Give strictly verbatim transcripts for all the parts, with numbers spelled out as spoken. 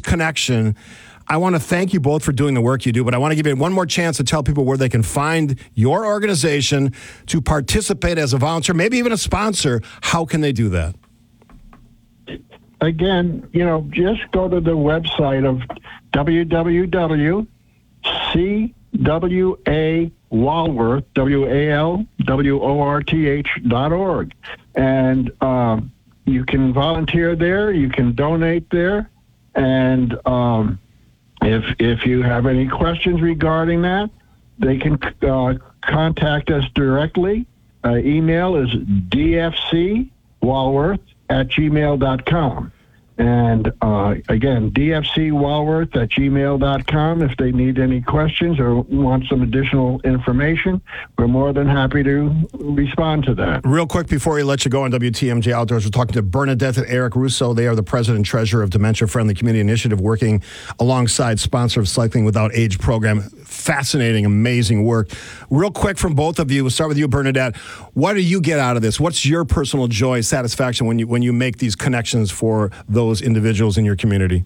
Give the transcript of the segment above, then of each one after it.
connection. I want to thank you both for doing the work you do, but I want to give you one more chance to tell people where they can find your organization to participate as a volunteer, maybe even a sponsor. How can they do that? Again, you know, just go to the website of w w w dot c w a walworth, W A L W O R T H dot org. And um, you can volunteer there, you can donate there, and um, if if you have any questions regarding that, they can uh, contact us directly. Uh, email is d f c walworth at gmail dot com. And uh, again, d f c walworth at gmail dot com. If they need any questions or want some additional information, we're more than happy to respond to that. Real quick before we let you go on W T M J Outdoors, we're talking to Bernadette and Eric Russo. They are the president and treasurer of Dementia Friendly Community Initiative, working alongside sponsor of Cycling Without Age program. Fascinating, amazing work. Real quick from both of you, we'll start with you, Bernadette. What do you get out of this? What's your personal joy, satisfaction when you when you make these connections for those individuals in your community?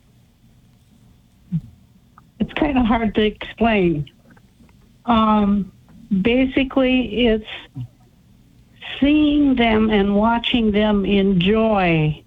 It's kind of hard to explain. Um, basically, it's seeing them and watching them enjoy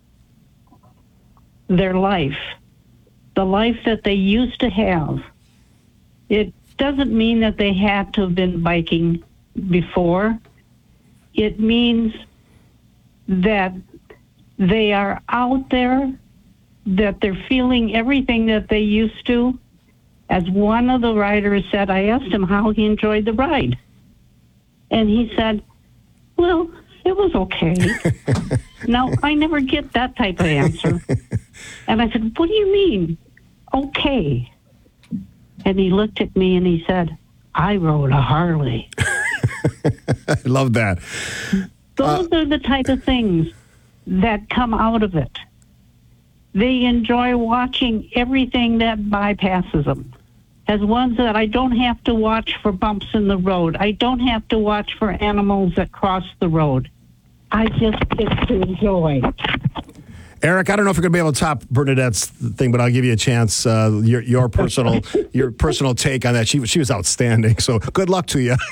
their life, the life that they used to have. It doesn't mean that they had to have been biking before. It means that they are out there, that they're feeling everything that they used to. As one of the riders said, I asked him how he enjoyed the ride. And he said, well, it was okay. Now, I never get that type of answer. And I said, what do you mean, okay? And he looked at me and he said, I rode a Harley. I love that. Those uh, are the type of things that come out of it. They enjoy watching everything that bypasses them. As ones that I don't have to watch for bumps in the road. I don't have to watch for animals that cross the road. I just get to enjoy. Eric, I don't know if you're going to be able to top Bernadette's thing, but I'll give you a chance. Uh, your your personal your personal take on that. She she was outstanding. So good luck to you.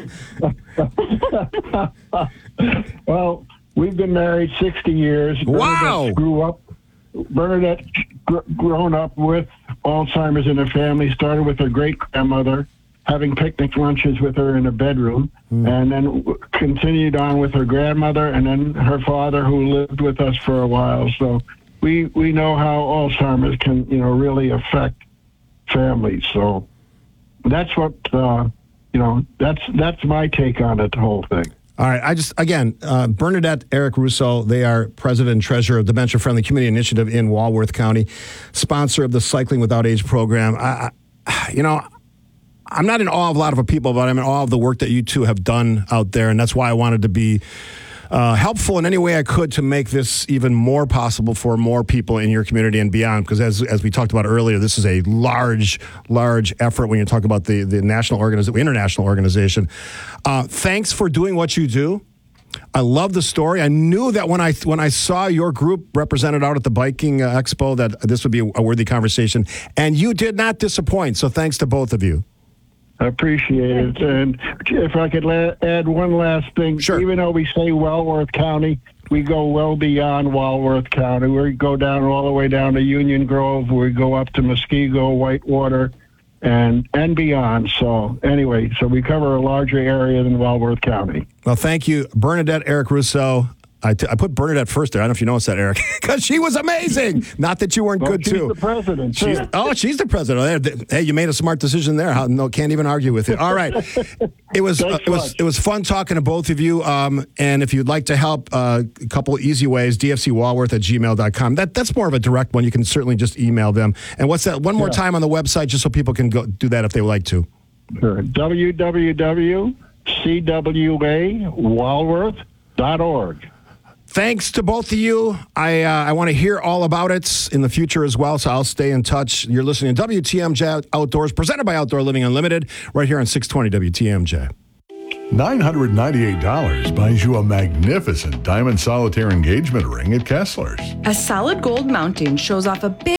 Well, we've been married sixty years. Wow. Bernadette grew up. Bernadette gr- grown up with Alzheimer's in her family. Started with her great grandmother, having picnic lunches with her in her bedroom, mm. and then w- continued on with her grandmother, and then her father, who lived with us for a while. So we we know how Alzheimer's can, you know, really affect families. So that's what uh, you know. That's that's my take on it, the whole thing. All right. I just, again, uh, Bernadette, Eric Russo, they are president and treasurer of Dementia Friendly Community Initiative in Walworth County, sponsor of the Cycling Without Age program. I, I, you know, I'm not in awe of a lot of people, but I'm in awe of the work that you two have done out there, and that's why I wanted to be uh, helpful in any way I could to make this even more possible for more people in your community and beyond, because as as we talked about earlier, this is a large, large effort when you talk about the, the national organization, international organization. Uh, thanks for doing what you do. I love the story. I knew that when I when I saw your group represented out at the biking uh, expo that this would be a, a worthy conversation, and you did not disappoint, so thanks to both of you. I appreciate it. And if I could la- add one last thing, sure. Even though we say Walworth County, we go well beyond Walworth County. We go down all the way down to Union Grove. We go up to Muskego, Whitewater, and and beyond. So anyway, so we cover a larger area than Walworth County. Well, thank you, Bernadette, Eric Russo. I, t- I put Bernadette first there. I don't know if you noticed that, Eric, because she was amazing. Not that you weren't well, good, she's too. The president, she's, oh, she's the president. Hey, you made a smart decision there. How, no, can't even argue with it. All right. It was uh, it was it was fun talking to both of you. Um, and if you'd like to help, uh, a couple easy ways, d f c walworth at gmail dot com. That That's more of a direct one. You can certainly just email them. And what's that? One more yeah. time on the website, just so people can go do that if they would like to. Sure. w w w dot c w a walworth dot org. Thanks to both of you. I uh, I want to hear all about it in the future as well, so I'll stay in touch. You're listening to W T M J Outdoors, presented by Outdoor Living Unlimited, right here on six twenty W T M J. nine hundred ninety-eight dollars buys you a magnificent diamond solitaire engagement ring at Kessler's. A solid gold mounting shows off a big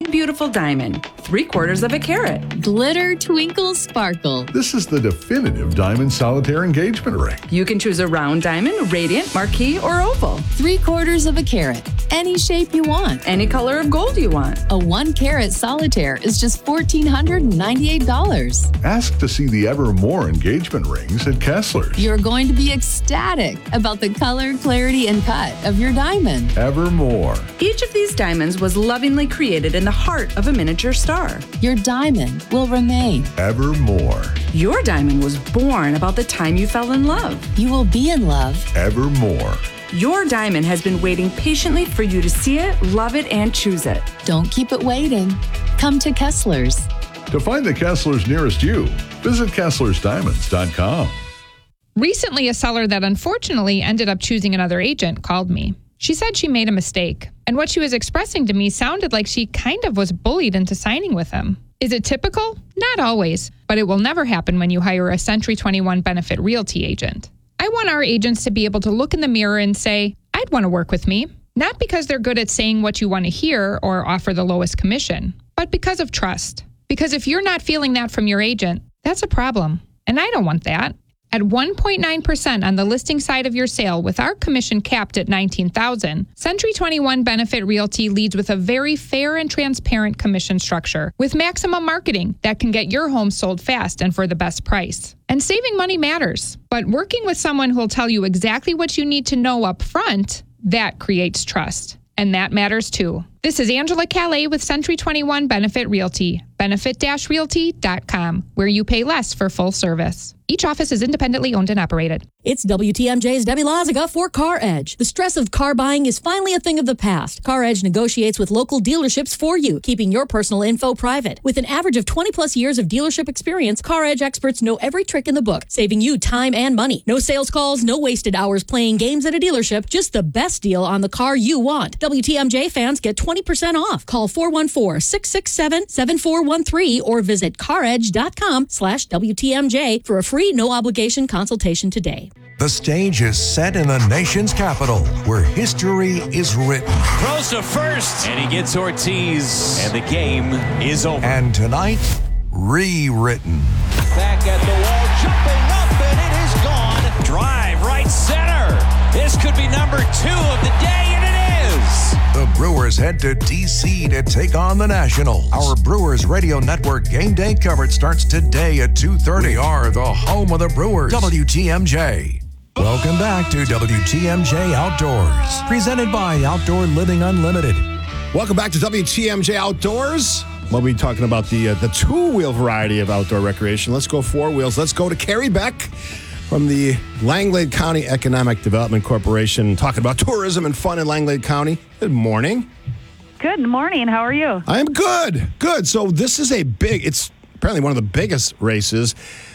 beautiful diamond, three quarters of a carat. Glitter, twinkle, sparkle. This is the definitive diamond solitaire engagement ring. You can choose a round diamond, radiant, marquise, or oval. Three quarters of a carat. Any shape you want. Any color of gold you want. A one carat solitaire is just one thousand four hundred ninety-eight dollars. Ask to see the Evermore engagement rings at Kessler's. You're going to be ecstatic about the color, clarity, and cut of your diamond. Evermore. Each of these diamonds was lovingly created in the heart of a miniature star. Your diamond will remain. Evermore. Your diamond was born about the time you fell in love. You will be in love. Evermore. Your diamond has been waiting patiently for you to see it, love it, and choose it. Don't keep it waiting. Come to Kessler's. To find the Kessler's nearest you, visit Kesslers Diamonds dot com. Recently, a seller that unfortunately ended up choosing another agent called me. She said she made a mistake, and what she was expressing to me sounded like she kind of was bullied into signing with him. Is it typical? Not always, but it will never happen when you hire a Century twenty-one Benefit Realty agent. I want our agents to be able to look in the mirror and say, I'd want to work with me, not because they're good at saying what you want to hear or offer the lowest commission, but because of trust. Because if you're not feeling that from your agent, that's a problem, and I don't want that. At one point nine percent on the listing side of your sale with our commission capped at nineteen thousand dollars, Century twenty-one Benefit Realty leads with a very fair and transparent commission structure with maximum marketing that can get your home sold fast and for the best price. And saving money matters, but working with someone who'll tell you exactly what you need to know up front, that creates trust. And that matters too. This is Angela Calais with Century twenty-one Benefit Realty, benefit dash realty dot com, where you pay less for full service. Each office is independently owned and operated. It's W T M J's Debbie Loziga for Car Edge. The stress of car buying is finally a thing of the past. Car Edge negotiates with local dealerships for you, keeping your personal info private. With an average of twenty plus years of dealership experience, Car Edge experts know every trick in the book, saving you time and money. No sales calls, no wasted hours playing games at a dealership, just the best deal on the car you want. W T M J fans get twenty percent off. Call four one four, six six seven, seven four one three or visit caredge.com slash WTMJ for a free no obligation consultation today. The stage is set in the nation's capital, where history is written. Throws to first, and he gets Ortiz, and the game is over. And tonight, rewritten. Back at the wall, jumping up, and it is gone. Drive, right center. This could be number two of the day, and it is. The Brewers head to D C to take on the Nationals. Our Brewers Radio Network game day coverage starts today at two thirty. We are the home of the Brewers. W T M J. Welcome back to W T M J Outdoors, presented by Outdoor Living Unlimited. Welcome back to W T M J Outdoors. We'll be talking about the uh, the two-wheel variety of outdoor recreation. Let's go four wheels. Let's go to Carrie Beck from the Langlade County Economic Development Corporation, talking about tourism and fun in Langlade County. Good morning. Good morning. How are you? I'm good. Good. So this is a big, it's apparently one of the biggest races.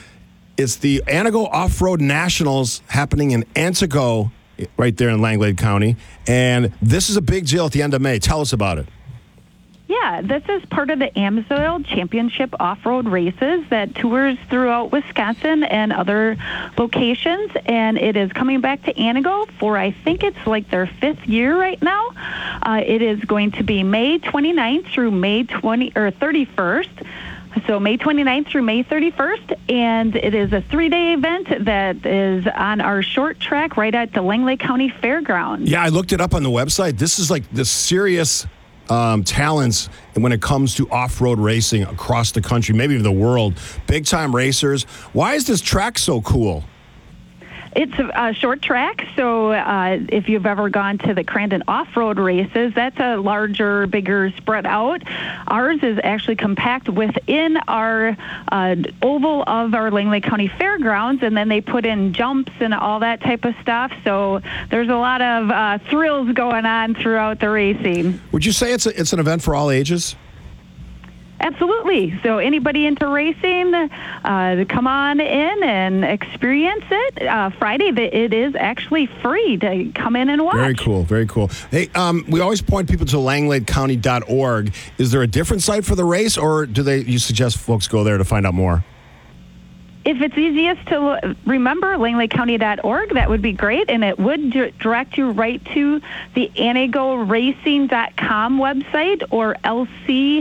It's the Antigo Off-Road Nationals happening in Antigo, right there in Langlade County. And this is a big deal at the end of May. Tell us about it. Yeah, this is part of the AMSOIL Championship off-road races that tours throughout Wisconsin and other locations, and it is coming back to Antigo for, I think it's like their fifth year right now. Uh, it is going to be May twenty-ninth through May twentieth or thirty-first. So May twenty-ninth through May thirty-first, and it is a three-day event that is on our short track right at the Langlade County Fairgrounds. Yeah, I looked it up on the website. This is like the serious um, talents when it comes to off-road racing across the country, maybe the world. Big-time racers. Why is this track so cool? It's a, a short track, so uh, if you've ever gone to the Crandon off-road races, that's a larger, bigger spread out. Ours is actually compact within our uh, oval of our Langlade County Fairgrounds, and then they put in jumps and all that type of stuff. So there's a lot of uh, thrills going on throughout the racing. Would you say it's a, it's an event for all ages? Absolutely. So anybody into racing, uh, come on in and experience it. Uh, Friday, it is actually free to come in and watch. Very cool. Very cool. Hey, um, we always point people to langlade county dot org. Is there a different site for the race, or do they? You suggest folks go there to find out more? If it's easiest to remember, langlade county dot org, that would be great, and it would direct you right to the antigo racing dot com website or L C